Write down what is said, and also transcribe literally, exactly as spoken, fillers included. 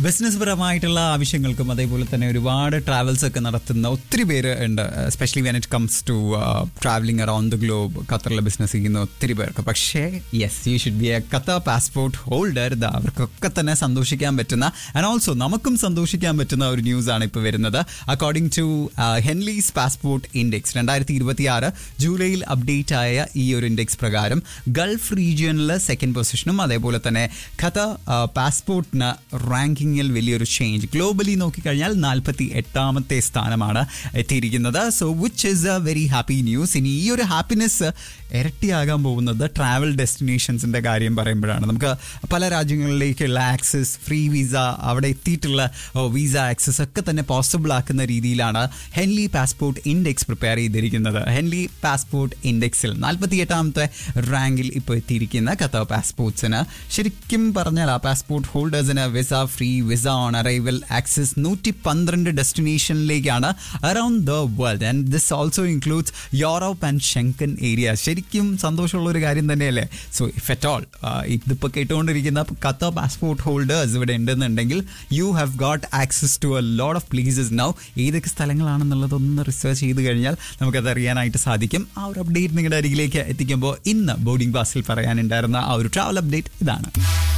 Business പരമായിട്ടുള്ള ആവശ്യങ്ങൾക്കും അതേപോലെ തന്നെ ഒരുപാട് ട്രാവൽസ് ഒക്കെ നടത്തുന്ന ഒത്തിരി പേര് ഉണ്ട്. Especially when it comes to travelling around the globe. ഖത്തറിലെ ബിസിനസ് ചെയ്യുന്ന ഒത്തിരി പേർക്ക്. പക്ഷേ yes, you should be A Qatar passport holder. ഇത് അവർക്കൊക്കെ തന്നെ സന്തോഷിക്കാൻ പറ്റുന്ന ആൻഡ് ഓൾസോ നമുക്കും സന്തോഷിക്കാൻ പറ്റുന്ന ഒരു ന്യൂസാണ് ഇപ്പോൾ വരുന്നത്. According to Henley's passport index രണ്ടായിരത്തി ഇരുപത്തി ആറ് ജൂലൈയിൽ അപ്ഡേറ്റ് ആയ ഈ ഒരു ഇൻഡെക്സ് പ്രകാരം ഗൾഫ് റീജിയനിൽ സെക്കൻഡ് പൊസിഷനും അതേപോലെ തന്നെ ഖത്തർ പാസ്പോർട്ടിന് റാങ്കിങ്ങിൽ വലിയൊരു ചേഞ്ച്. ഗ്ലോബലി നോക്കിക്കഴിഞ്ഞാൽ നാൽപ്പത്തി എട്ടാമത്തെ സ്ഥാനമാണ് എത്തിയിരിക്കുന്നത്. So which is A very happy news. ഇനി ഈ ഒരു ഹാപ്പിനെസ് ഇരട്ടിയാകാൻ പോകുന്നത് ട്രാവൽ ഡെസ്റ്റിനേഷൻസിൻ്റെ കാര്യം പറയുമ്പോഴാണ്. നമുക്ക് പല രാജ്യങ്ങളിലേക്കുള്ള ആക്സസ്, ഫ്രീ വിസ, അവിടെ എത്തിയിട്ടുള്ള വിസ ആക്സസ് ഒക്കെ തന്നെ പോസിബിൾ ആക്കുന്ന രീതിയിലാണ് ഹെൻലി പാസ്പോർട്ട് ഇൻഡെക്സ് പ്രിപ്പയർ ചെയ്തിരിക്കുന്നത്. ഹെൻലി പാസ്പോർട്ട് ഇൻഡെക്സിൽ നാൽപ്പത്തി എട്ടാമത്തെ റാങ്കിൽ ഇപ്പോൾ എത്തിയിരിക്കുന്ന ഖത്തർ പാസ്പോർട്ട്സിന് ശരിക്കും പറഞ്ഞാൽ ആ passport ഹോൾഡേഴ്സിന് visa free, visa on arrival access നൂറ്റി പന്ത്രണ്ട് ഡെസ്റ്റിനേഷനിലേക്കാണ് around the world. And this also includes Europe and Schengen area. ശരിക്കും സന്തോഷമുള്ള ഒരു കാര്യം തന്നെയല്ലേ. സോ ഇഫ് അറ്റ് ഓൾ ഇതിപ്പോൾ കേട്ടുകൊണ്ടിരിക്കുന്ന ഖത്തർ പാസ്പോർട്ട് ഹോൾഡേഴ്സ് ഇവിടെ ഉണ്ടെന്നുണ്ടെങ്കിൽ you have got access to a lot of places now. ഏതൊക്കെ സ്ഥലങ്ങളാണെന്നുള്ളതൊന്ന് റിസർച്ച് ചെയ്ത് കഴിഞ്ഞാൽ നമുക്കത് അറിയാനായിട്ട് സാധിക്കും. ആ ഒരു അപ്ഡേറ്റ് നിങ്ങളുടെ അരികിലേക്ക് എത്തിക്കുമ്പോൾ ഇന്ന് ബോർഡിംഗ് പാസിൽ പറയാനുണ്ടായിരുന്ന ആ ഒരു ട്രാവൽ അപ്ഡേറ്റ് ഇതാണ്.